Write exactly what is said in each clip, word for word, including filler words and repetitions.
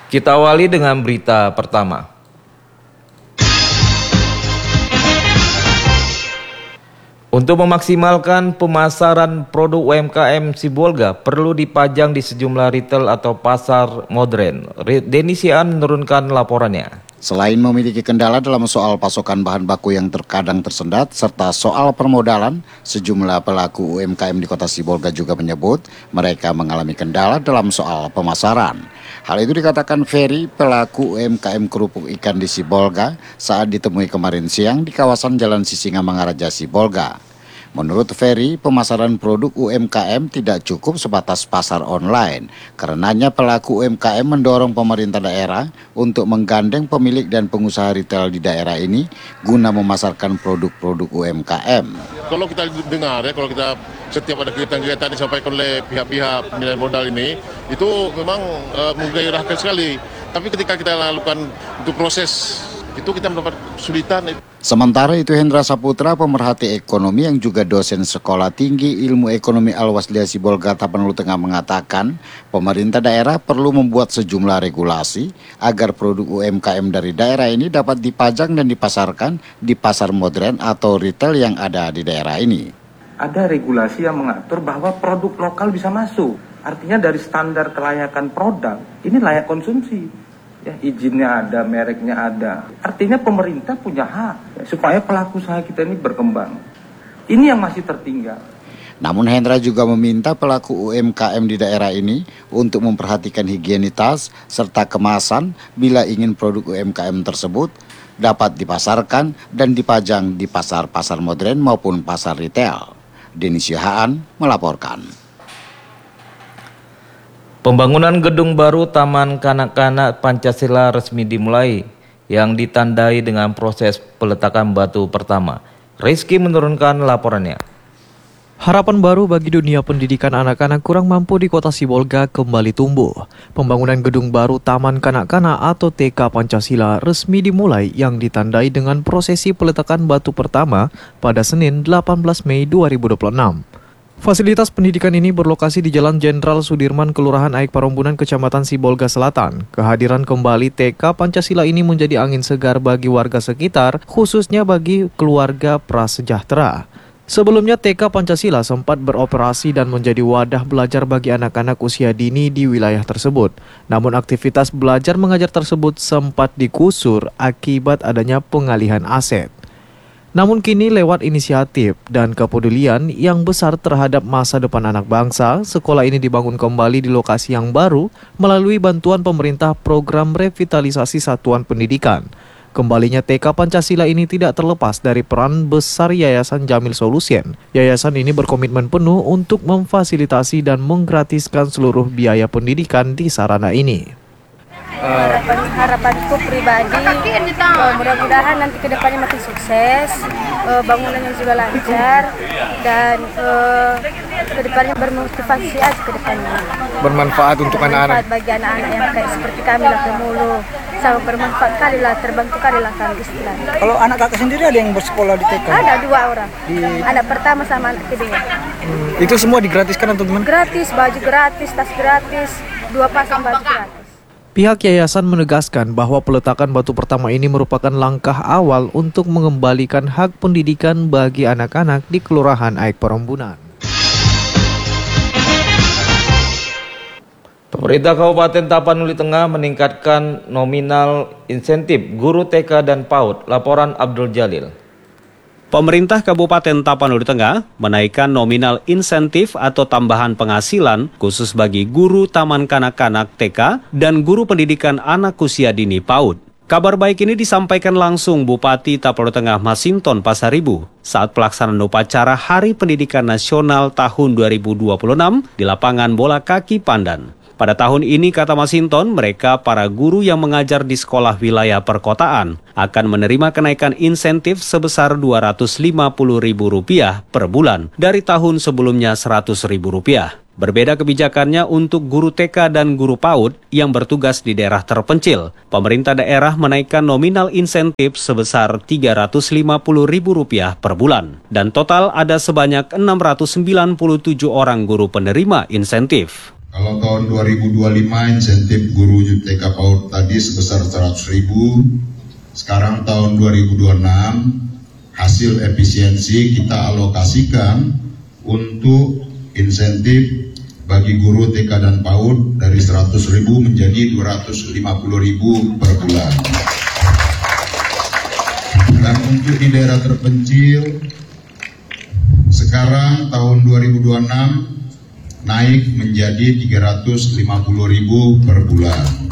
Kita awali dengan berita pertama. Untuk memaksimalkan pemasaran produk U M K M Sibolga perlu dipajang di sejumlah retail atau pasar modern. Denny Siaan menurunkan laporannya. Selain memiliki kendala dalam soal pasokan bahan baku yang terkadang tersendat, serta soal permodalan, sejumlah pelaku U M K M di kota Sibolga juga menyebut mereka mengalami kendala dalam soal pemasaran. Hal itu dikatakan Ferry, pelaku U M K M kerupuk ikan di Sibolga, saat ditemui kemarin siang di kawasan Jalan Sisingamangaraja, Sibolga. Menurut Ferry, pemasaran produk U M K M tidak cukup sebatas pasar online. Karenanya pelaku U M K M mendorong pemerintah daerah untuk menggandeng pemilik dan pengusaha retail di daerah ini guna memasarkan produk-produk U M K M. Kalau kita dengar ya, kalau kita setiap ada kegiatan-kegiatan disampaikan oleh pihak-pihak penilaian modal ini, itu memang uh, menggairahkan sekali. Tapi ketika kita lakukan untuk proses, itu kita mendapat kesulitan. Sementara itu Hendra Saputra, pemerhati ekonomi yang juga dosen Sekolah Tinggi Ilmu Ekonomi Al-Wasliya Sibolga Tapanuli Tengah mengatakan, pemerintah daerah perlu membuat sejumlah regulasi agar produk U M K M dari daerah ini dapat dipajang dan dipasarkan di pasar modern atau retail yang ada di daerah ini. Ada regulasi yang mengatur bahwa produk lokal bisa masuk. Artinya dari standar kelayakan produk, ini layak konsumsi. Ya, izinnya ada, mereknya ada. Artinya pemerintah punya hak ya, supaya pelaku usaha kita ini berkembang. Ini yang masih tertinggal. Namun Hendra juga meminta pelaku U M K M di daerah ini untuk memperhatikan higienitas serta kemasan bila ingin produk U M K M tersebut dapat dipasarkan dan dipajang di pasar-pasar modern maupun pasar retail. Denny Siaan melaporkan. Pembangunan gedung baru Taman Kanak-Kanak Pancasila resmi dimulai yang ditandai dengan proses peletakan batu pertama. Rizky menurunkan laporannya. Harapan baru bagi dunia pendidikan anak-anak kurang mampu di kota Sibolga kembali tumbuh. Pembangunan gedung baru Taman Kanak-Kanak atau T K Pancasila resmi dimulai yang ditandai dengan prosesi peletakan batu pertama pada Senin delapan belas Mei dua ribu dua puluh enam. Fasilitas pendidikan ini berlokasi di Jalan Jenderal Sudirman, Kelurahan Aik Parombunan, Kecamatan Sibolga Selatan. Kehadiran kembali T K Pancasila ini menjadi angin segar bagi warga sekitar, khususnya bagi keluarga prasejahtera. Sebelumnya T K Pancasila sempat beroperasi dan menjadi wadah belajar bagi anak-anak usia dini di wilayah tersebut. Namun aktivitas belajar mengajar tersebut sempat digusur akibat adanya pengalihan aset. Namun kini lewat inisiatif dan kepedulian yang besar terhadap masa depan anak bangsa, sekolah ini dibangun kembali di lokasi yang baru melalui bantuan pemerintah program revitalisasi satuan pendidikan. Kembalinya T K Pancasila ini tidak terlepas dari peran besar Yayasan Jamil Solution. Yayasan ini berkomitmen penuh untuk memfasilitasi dan menggratiskan seluruh biaya pendidikan di sarana ini. Harapan, harapanku pribadi, uh, mudah-mudahan nanti kedepannya makin sukses, uh, bangunannya juga lancar, dan uh, kedepannya bermotivasi aja kedepannya. Bermanfaat untuk anak-anak. Bermanfaat bagi anak-anak yang kayak seperti kami lah Pemulu, sama bermanfaat kali lah, terbantu kali lah kami istilahnya. Kalau anak kakak sendiri ada yang bersekolah di T K? Ada dua orang, di... anak pertama sama anak kedua. Hmm, itu semua digratiskan atau gimana? Gratis, baju gratis, tas gratis, dua pasang baju gratis. Pihak yayasan menegaskan bahwa peletakan batu pertama ini merupakan langkah awal untuk mengembalikan hak pendidikan bagi anak-anak di Kelurahan Aik Parombunan. Pemerintah Kabupaten Tapanuli Tengah meningkatkan nominal insentif guru T K dan PAUD. Laporan Abdul Jalil. Pemerintah Kabupaten Tapanuli Tengah menaikkan nominal insentif atau tambahan penghasilan khusus bagi guru Taman Kanak-Kanak T K dan guru pendidikan anak usia dini PAUD. Kabar baik ini disampaikan langsung Bupati Tapanuli Tengah Masinton Pasaribu saat pelaksanaan upacara Hari Pendidikan Nasional tahun dua ribu dua puluh enam di lapangan bola kaki Pandan. Pada tahun ini, kata Masinton, mereka para guru yang mengajar di sekolah wilayah perkotaan akan menerima kenaikan insentif sebesar dua ratus lima puluh ribu rupiah per bulan dari tahun sebelumnya seratus ribu rupiah. Berbeda kebijakannya untuk guru T K dan guru PAUD yang bertugas di daerah terpencil. Pemerintah daerah menaikkan nominal insentif sebesar tiga ratus lima puluh ribu rupiah per bulan. Dan total ada sebanyak enam ratus sembilan puluh tujuh orang guru penerima insentif. Kalau tahun dua ribu dua puluh lima insentif guru T K PAUD tadi sebesar seratus ribu, sekarang tahun dua ribu dua puluh enam hasil efisiensi kita alokasikan untuk insentif bagi guru T K dan PAUD dari seratus ribu menjadi dua ratus lima puluh ribu per bulan. Dan untuk di daerah terpencil, sekarang tahun dua ribu dua puluh enam naik menjadi tiga ratus lima puluh ribu per bulan.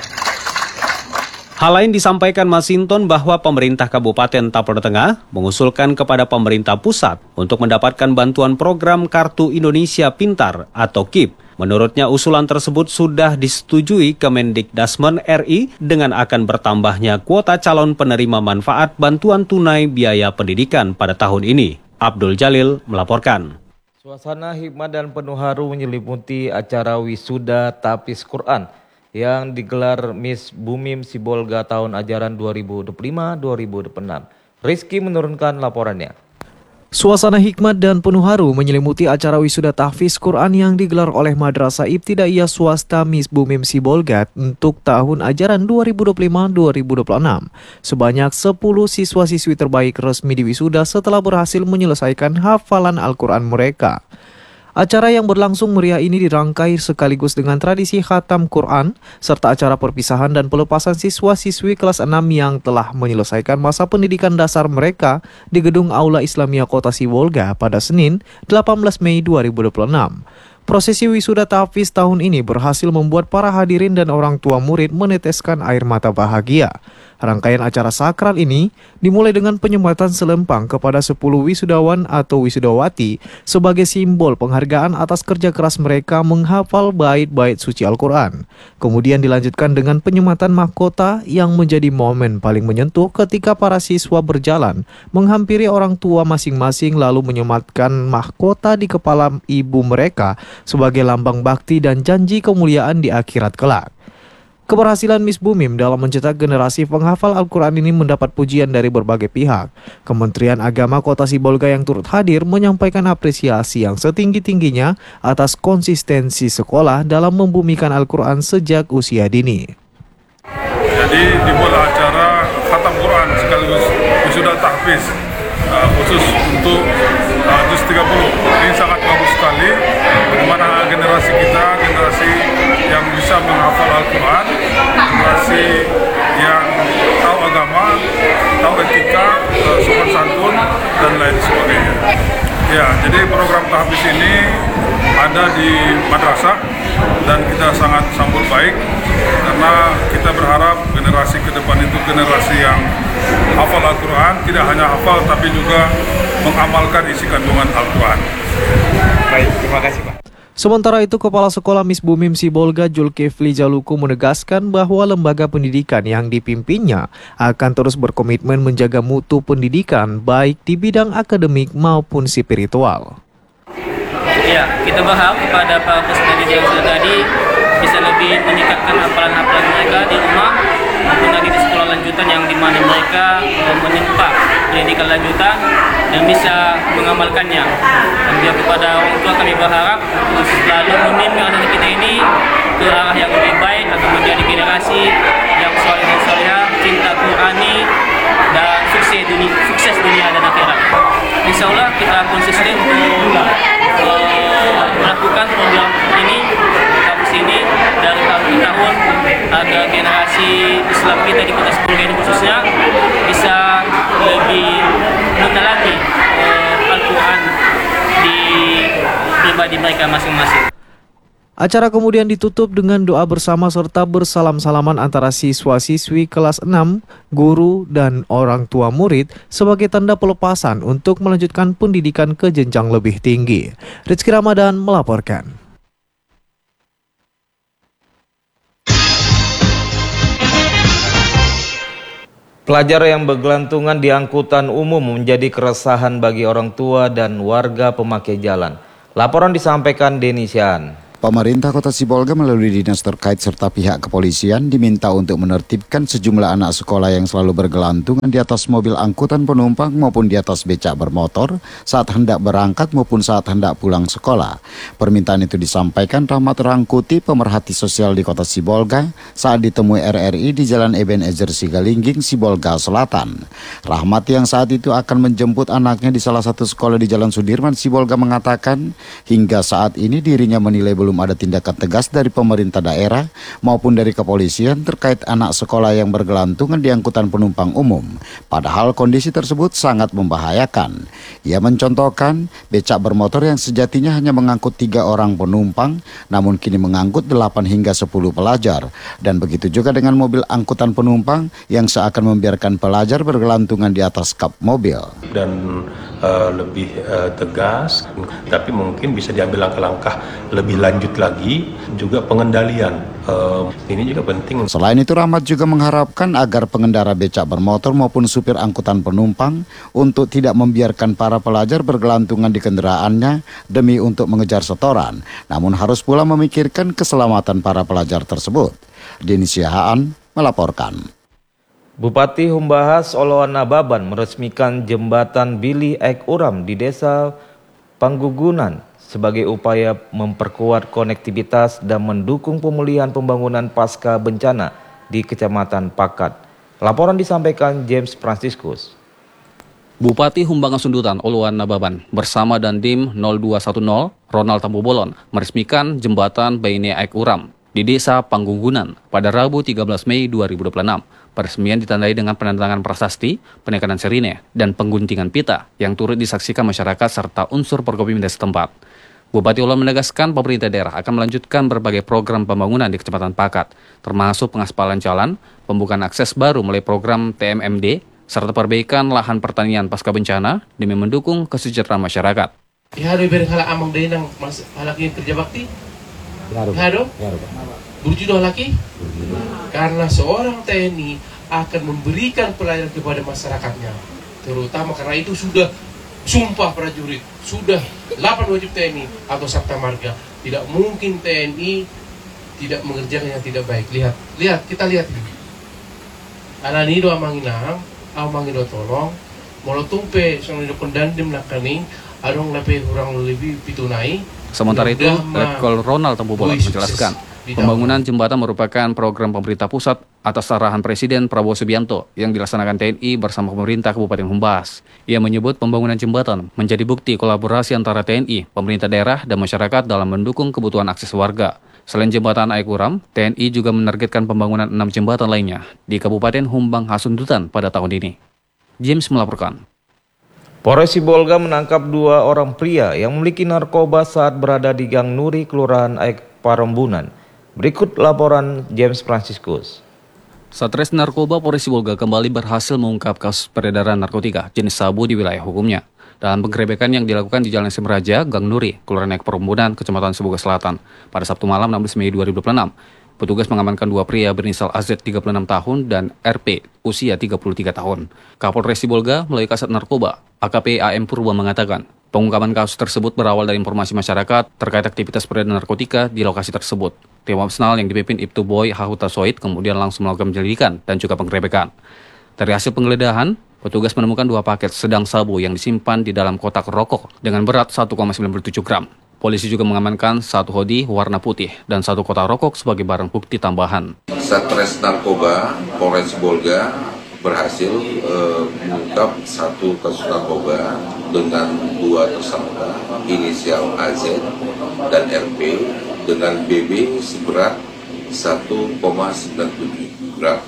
Hal lain disampaikan Masinton bahwa pemerintah Kabupaten Tapal Tengah mengusulkan kepada pemerintah pusat untuk mendapatkan bantuan program Kartu Indonesia Pintar atau K I P. Menurutnya usulan tersebut sudah disetujui Kemendikdasmen R I dengan akan bertambahnya kuota calon penerima manfaat bantuan tunai biaya pendidikan pada tahun ini. Abdul Jalil melaporkan. Suasana hikmat dan penuh haru menyelimuti acara wisuda Tahfiz Quran yang digelar Miss Bumim Sibolga tahun ajaran dua ribu dua puluh lima dua ribu dua puluh enam. Rizky menurunkan laporannya. Suasana hikmat dan penuh haru menyelimuti acara wisuda Tahfiz Quran yang digelar oleh Madrasah Ibtidaiyah Swasta Miss Bumim Sibolga untuk tahun ajaran dua ribu dua puluh lima dua ribu dua puluh enam. Sebanyak sepuluh siswa-siswi terbaik resmi di wisuda setelah berhasil menyelesaikan hafalan Al-Quran mereka. Acara yang berlangsung meriah ini dirangkai sekaligus dengan tradisi khatam Quran serta acara perpisahan dan pelepasan siswa-siswi kelas enam yang telah menyelesaikan masa pendidikan dasar mereka di Gedung Aula Islamiyah Kota Sibolga pada Senin delapan belas Mei dua ribu dua puluh enam. Prosesi wisuda tahfiz tahun ini berhasil membuat para hadirin dan orang tua murid meneteskan air mata bahagia. Rangkaian acara sakral ini dimulai dengan penyembatan selempang kepada sepuluh wisudawan atau wisudawati sebagai simbol penghargaan atas kerja keras mereka menghafal bait-bait suci Al-Quran. Kemudian dilanjutkan dengan penyematan mahkota yang menjadi momen paling menyentuh ketika para siswa berjalan menghampiri orang tua masing-masing lalu menyematkan mahkota di kepala ibu mereka sebagai lambang bakti dan janji kemuliaan di akhirat kelak. Keberhasilan Miss Bumim dalam mencetak generasi penghafal Al-Quran ini mendapat pujian dari berbagai pihak. Kementerian Agama Kota Sibolga yang turut hadir menyampaikan apresiasi yang setinggi-tingginya atas konsistensi sekolah dalam membumikan Al-Quran sejak usia dini. Jadi dibuat acara khatam Quran sekaligus wisuda tahfiz uh, khusus untuk uh, juz tiga puluh. Ini sangat bagus sekali bagaimana generasi kita, generasi yang bisa menghafal Al-Quran, generasi yang tahu agama, tahu etika, sopan santun, dan lain sebagainya. Ya, jadi program tahfiz ini ada di madrasah dan kita sangat sambut baik karena kita berharap generasi ke depan itu generasi yang hafal Al-Quran, tidak hanya hafal tapi juga mengamalkan isi kandungan Al-Quran. Baik, terima kasih Pak. Sementara itu, Kepala Sekolah Miss Bumim Sibolga Julkifli Jaluku menegaskan bahwa lembaga pendidikan yang dipimpinnya akan terus berkomitmen menjaga mutu pendidikan baik di bidang akademik maupun spiritual. Ya, kita berharap kepada para peserta didik yang sudah tadi bisa lebih meningkatkan hafalan-hafalan mereka di rumah maupun lagi di sekolah lanjutan yang dimana mereka menempuh pendidikan lanjutan dan bisa mengamalkannya. Dan juga kepada orang tua kami berharap untuk selalu membimbing anak kita ini ke arah yang lebih baik agar menjadi generasi yang soleh dan solehah, cinta Qurani dan sukses dunia, sukses dunia dan akhirat. Insya Allah kita konsisten untuk uh, melakukan program ini tahun ini dari tahun ke tahun agar generasi Islam kita di Kota Sibolga ini khususnya bisa lebih mendalami uh, Al-Quran di pribadi mereka masing-masing. Acara kemudian ditutup dengan doa bersama serta bersalam-salaman antara siswa-siswi kelas enam, guru, dan orang tua murid sebagai tanda pelepasan untuk melanjutkan pendidikan ke jenjang lebih tinggi. Rizky Ramadan melaporkan. Pelajar yang bergelantungan di angkutan umum menjadi keresahan bagi orang tua dan warga pemakai jalan. Laporan disampaikan Denny Sian. Pemerintah Kota Sibolga melalui dinas terkait serta pihak kepolisian diminta untuk menertibkan sejumlah anak sekolah yang selalu bergelantungan di atas mobil angkutan penumpang maupun di atas becak bermotor saat hendak berangkat maupun saat hendak pulang sekolah. Permintaan itu disampaikan Rahmat Rangkuti, pemerhati sosial di Kota Sibolga, saat ditemui R R I di Jalan Ebenezer Sigalingging, Sibolga Selatan. Rahmat yang saat itu akan menjemput anaknya di salah satu sekolah di Jalan Sudirman, Sibolga, mengatakan hingga saat ini dirinya menilai belum Belum ada tindakan tegas dari pemerintah daerah maupun dari kepolisian terkait anak sekolah yang bergelantungan di angkutan penumpang umum. Padahal kondisi tersebut sangat membahayakan. Ia mencontohkan becak bermotor yang sejatinya hanya mengangkut tiga orang penumpang, namun kini mengangkut delapan hingga sepuluh pelajar. Dan begitu juga dengan mobil angkutan penumpang yang seakan membiarkan pelajar bergelantungan di atas kap mobil. Dan uh, lebih uh, tegas, tapi mungkin bisa diambil langkah-langkah lebih lanjut lagi, juga pengendalian. Uh, ini juga penting. Selain itu, Rahmat juga mengharapkan agar pengendara becak bermotor maupun supir angkutan penumpang untuk tidak membiarkan para pelajar bergelantungan di kendaraannya demi untuk mengejar setoran, namun harus pula memikirkan keselamatan para pelajar tersebut. Dini Siahaan melaporkan. Bupati Humbahas Oloan Nababan meresmikan jembatan Billy Ek Uram di Desa Panggugunan sebagai upaya memperkuat konektivitas dan mendukung pemulihan pembangunan pasca bencana di Kecamatan Pakat. Laporan disampaikan James Franciscus. Bupati Humbang Sundutan Oloan Nababan bersama Dandim nol dua satu nol Ronald Tambobolon meresmikan jembatan Billy Ek Uram di Desa Panggugunan pada Rabu tiga belas Mei dua ribu dua puluh enam. Peresmian ditandai dengan penandatangan prasasti, penekanan sirine, dan pengguntingan pita yang turut disaksikan masyarakat serta unsur Forkopimda setempat. Bupati Oloan menegaskan pemerintah daerah akan melanjutkan berbagai program pembangunan di Kecamatan Pakat, termasuk pengaspalan jalan, pembukaan akses baru melalui program T M M D, serta perbaikan lahan pertanian pasca bencana demi mendukung kesejahteraan masyarakat. Ya, ada beri hala amang dari nang mas halaki kerja bakti. Hado, berjudoh laki. Karena seorang T N I akan memberikan pelayanan kepada masyarakatnya, terutama karena itu sudah sumpah prajurit, sudah delapan wajib T N I atau Sabta Marga. Tidak mungkin T N I tidak mengerjakan yang tidak baik. Lihat, lihat, kita lihat ini. Alani do amanginang, amangido tolong, molo tumpe sang do pendandim nakaning, adong lape kurang lebih pitunai. Sementara itu, Letkol Ronald Tambobolon menjelaskan, pembangunan jembatan merupakan program pemerintah pusat atas arahan Presiden Prabowo Subianto yang dilaksanakan T N I bersama pemerintah Kabupaten Humbahas. Ia menyebut pembangunan jembatan menjadi bukti kolaborasi antara T N I, pemerintah daerah, dan masyarakat dalam mendukung kebutuhan akses warga. Selain jembatan Ek Uram, T N I juga menargetkan pembangunan enam jembatan lainnya di Kabupaten Humbang Hasundutan pada tahun ini. James melaporkan. Polres Sibolga menangkap dua orang pria yang memiliki narkoba saat berada di Gang Nuri, Kelurahan Ek Parembunan. Berikut laporan James Franciscus. Satres Narkoba Polres Sibolga kembali berhasil mengungkap kasus peredaran narkotika jenis sabu di wilayah hukumnya. Dalam penggerebekan yang dilakukan di Jalan Semraja, Gang Nuri, Kelurahan Ek Parembunan, Kecamatan Sibolga Selatan, pada Sabtu malam enam belas Mei dua ribu dua puluh enam. Petugas mengamankan dua pria berinisial A Z tiga puluh enam tahun dan R P usia tiga puluh tiga tahun. Kapolres Sibolga melalui Kasat Narkoba, A K P A M Purba mengatakan, pengungkapan kasus tersebut berawal dari informasi masyarakat terkait aktivitas peredaran narkotika di lokasi tersebut. Tim Mabesnal yang dipimpin Ibtu Boy Hahuta Soid kemudian langsung melakukan penyelidikan dan juga penggerebekan. Dari hasil penggeledahan, petugas menemukan dua paket sedang sabu yang disimpan di dalam kotak rokok dengan berat satu koma sembilan tujuh gram. Polisi juga mengamankan satu hoodie warna putih dan satu kotak rokok sebagai barang bukti tambahan. Satres Narkoba Polres Sibolga berhasil uh, mengungkap satu kasus narkoba dengan dua tersangka inisial A Z dan R P dengan B B seberat satu koma sembilan tujuh gram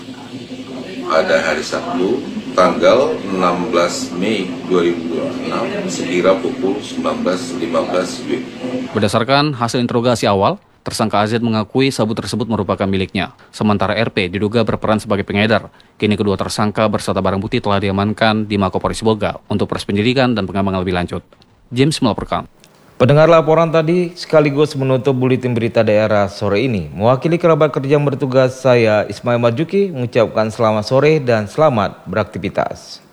pada hari Sabtu tanggal enam belas Mei dua ribu dua puluh enam sekira pukul sembilan belas lima belas W. Berdasarkan hasil interogasi awal, tersangka A Z mengakui sabu tersebut merupakan miliknya. Sementara R P diduga berperan sebagai pengedar. Kini kedua tersangka berserta barang bukti telah diamankan di Mako Polres Sibolga untuk proses penyelidikan dan pengembangan lebih lanjut. James melaporkan. Pendengar laporan tadi sekaligus menutup buletin berita daerah sore ini. Mewakili kerabat kerja yang bertugas, saya Ismail Marjuki mengucapkan selamat sore dan selamat beraktivitas.